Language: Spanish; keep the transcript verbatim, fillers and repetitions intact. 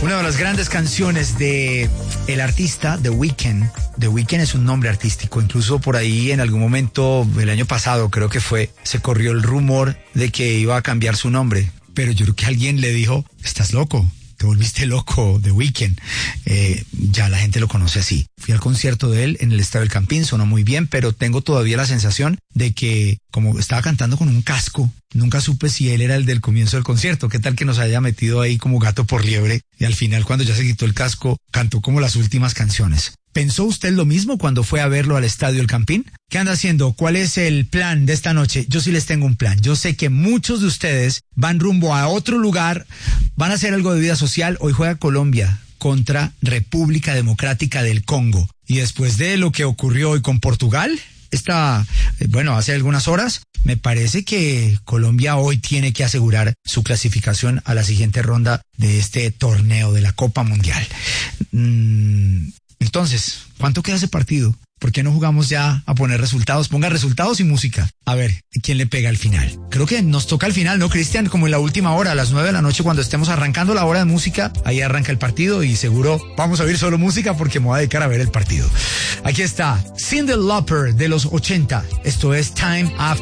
Una de las grandes canciones de el artista The Weeknd. The Weeknd es un nombre artístico. Incluso por ahí en algún momento, el año pasado creo que fue, se corrió el rumor de que iba a cambiar su nombre. Pero yo creo que alguien le dijo, estás loco, te volviste loco, The Weeknd. Eh, ya la gente lo conoce así. Fui al concierto de él en el Estadio del Campín, sonó muy bien, pero tengo todavía la sensación de que como estaba cantando con un casco, nunca supe si él era el del comienzo del concierto. ¿Qué tal que nos haya metido ahí como gato por liebre? Y al final, cuando ya se quitó el casco, cantó como las últimas canciones. ¿Pensó usted lo mismo cuando fue a verlo al Estadio El Campín? ¿Qué anda haciendo? ¿Cuál es el plan de esta noche? Yo sí les tengo un plan. Yo sé que muchos de ustedes van rumbo a otro lugar, van a hacer algo de vida social. Hoy juega Colombia contra República Democrática del Congo. Y después de lo que ocurrió hoy con Portugal, esta, bueno, hace algunas horas, me parece que Colombia hoy tiene que asegurar su clasificación a la siguiente ronda de este torneo de la Copa Mundial. Mm, entonces, ¿cuánto queda ese partido? ¿Por qué no jugamos ya a poner resultados? Ponga resultados y música. A ver, ¿quién le pega al final? Creo que nos toca al final, ¿no, Cristian? Como en la última hora, a las nueve de la noche, cuando estemos arrancando la hora de música, ahí arranca el partido y seguro vamos a oír solo música porque me voy a dedicar a ver el partido. Aquí está, Cyndi Lauper de los ochenta. Esto es Time After